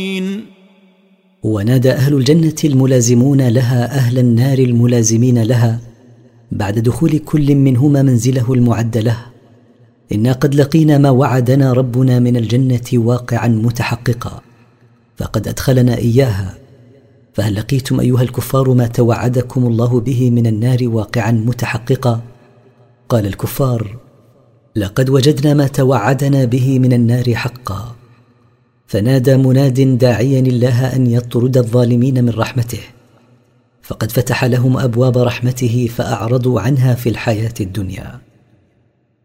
ونادى أهل الجنة الملازمون لها أهل النار الملازمين لها بعد دخول كل منهما منزله المعد له: إنا قد لقينا ما وعدنا ربنا من الجنة واقعا متحققا، فقد أدخلنا إياها، فهل لقيتم أيها الكفار ما توعدكم الله به من النار واقعا متحققا؟ قال الكفار: لقد وجدنا ما توعدنا به من النار حقا. فنادى مناد داعيا الله أن يطرد الظالمين من رحمته، فقد فتح لهم أبواب رحمته فأعرضوا عنها في الحياة الدنيا.